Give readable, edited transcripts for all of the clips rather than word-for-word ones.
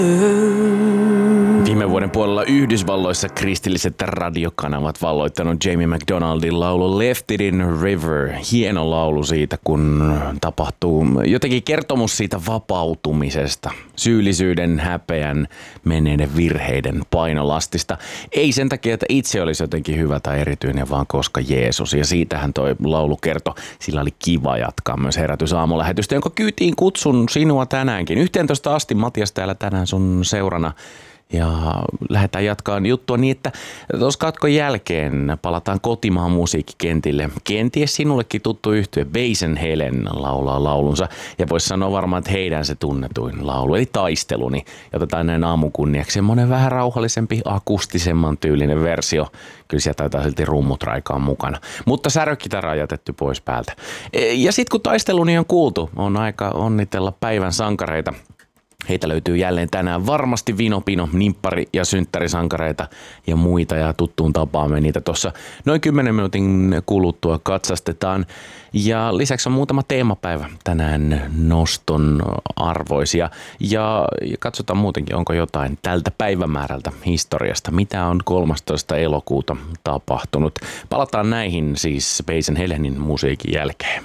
Viime vuoden puolella Yhdysvalloissa kristilliset radiokanavat valloittanut Jamie McDonaldin laulu Left It in River. Hieno laulu siitä, kun tapahtuu jotenkin kertomus siitä vapautumisesta, syyllisyyden, häpeän, menneiden virheiden painolastista. Ei sen takia, että itse olisi jotenkin hyvä tai erityinen, vaan koska Jeesus. Ja siitähän toi laulu kertoi. Sillä oli kiva jatkaa myös herätysaamulähetystä, jonka kyytiin kutsun sinua tänäänkin. 11 asti Matias täällä tänään sun seurana. Ja lähdetään jatkaan juttua niin, että tuossa katkon jälkeen palataan kotimaan musiikkikentille. Kenties sinullekin tuttu yhtye Basen Helen laulaa laulunsa. Ja voisi sanoa varmaan, että heidän se tunnetuin laulu, eli Taisteluni. Ja otetaan näin aamun kunniaksi semmoinen vähän rauhallisempi, akustisemman tyylinen versio. Kyllä sieltä taitaa silti rummut raikaan mukana. Mutta särökitara on jätetty pois päältä. Ja sitten kun Taisteluni on kuultu, on aika onnitella päivän sankareita. Heitä löytyy jälleen tänään varmasti Vinopino, nimppari- ja synttärisankareita ja muita, ja tuttuun tapaan me niitä tuossa noin 10 minuutin kuluttua katsastetaan. Ja lisäksi on muutama teemapäivä tänään noston arvoisia, ja katsotaan muutenkin, onko jotain tältä päivämäärältä historiasta, mitä on 13. elokuuta tapahtunut. Palataan näihin siis Basen Helenin musiikin jälkeen.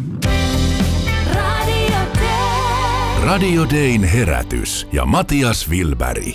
Radio Dayn herätys ja Matias Wilberg.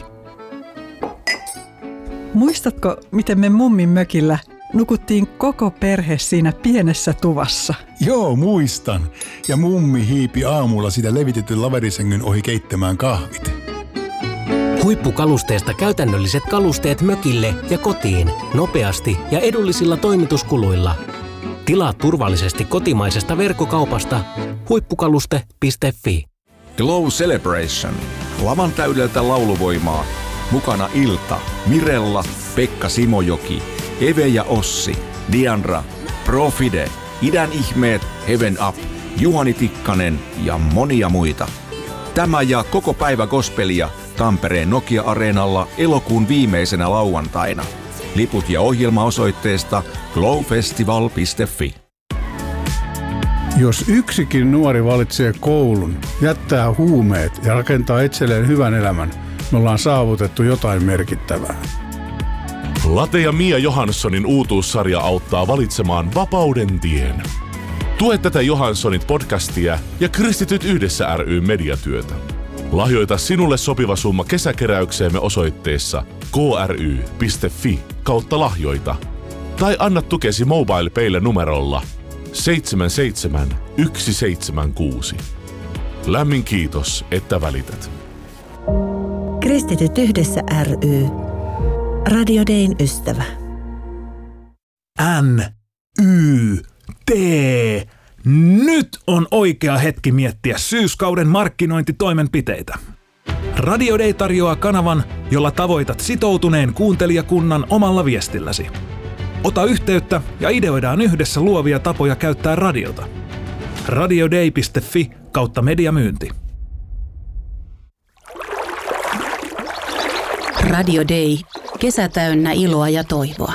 Muistatko, miten me mummin mökillä nukuttiin koko perhe siinä pienessä tuvassa? Joo, muistan. Ja mummi hiipi aamulla sitä levitetyn laverisängyn ohi keittämään kahvit. Huippukalusteesta käytännölliset kalusteet mökille ja kotiin nopeasti ja edullisilla toimituskuluilla. Tilaa turvallisesti kotimaisesta verkkokaupasta huippukaluste.fi. Glow Celebration. Lavan täydeltä lauluvoimaa. Mukana Ilta, Mirella, Pekka Simojoki, Eve ja Ossi, Diandra, Profide, Idän ihmeet, Heaven Up, Juhani Tikkanen ja monia muita. Tämä ja koko päivä gospelia Tampereen Nokia-areenalla elokuun viimeisenä lauantaina. Liput ja ohjelma osoitteesta glowfestival.fi. Jos yksikin nuori valitsee koulun, jättää huumeet ja rakentaa itselleen hyvän elämän, me ollaan saavutettu jotain merkittävää. Late ja Mia Johanssonin uutuussarja auttaa valitsemaan vapauden tien. Tue tätä Johanssonit podcastia ja Kristityt yhdessä ry mediatyötä. Lahjoita sinulle sopiva summa kesäkeräykseemme osoitteessa kry.fi/lahjoita tai anna tukesi MobilePaylle numerolla 77176. Lämmin kiitos, että välität. Kristityt yhdessä ry. Radio Dayn ystävä. NYT. Nyt on oikea hetki miettiä syyskauden markkinointitoimenpiteitä. Radio Day tarjoaa kanavan, jolla tavoitat sitoutuneen kuuntelijakunnan omalla viestilläsi. Ota yhteyttä ja ideoidaan yhdessä luovia tapoja käyttää radiota. radioday.fi/mediamyynti. Radio Day. Kesä täynnä iloa ja toivoa.